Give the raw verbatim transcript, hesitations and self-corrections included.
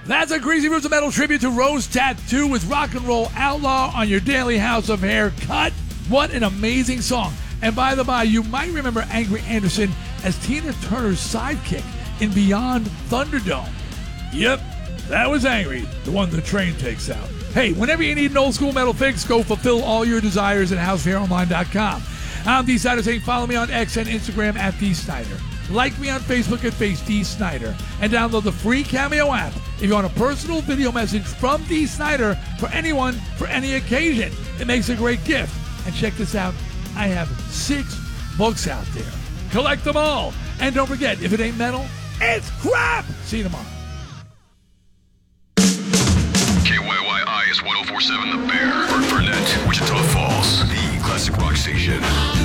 That's a Greasy Roots of Metal tribute to Rose Tattoo with Rock and Roll Outlaw on your daily House of Hair cut. What an amazing song. And by the by, you might remember Angry Anderson as Tina Turner's sidekick in Beyond Thunderdome. Yep, that was Angry, the one the train takes out. Hey, whenever you need an old school metal fix, go fulfill all your desires at house of hair online dot com. I'm D. Snyder saying follow me on X and Instagram at D. Snyder. Like me on Facebook at Face D. Snyder. And download the free Cameo app if you want a personal video message from D. Snyder for anyone, for any occasion. It makes a great gift. And check this out. I have six books out there. Collect them all. And don't forget, if it ain't metal, it's crap. See you tomorrow. K Y Y I is one oh four point seven The Bear. Bert Burnett, Wichita Falls. The classic rock station.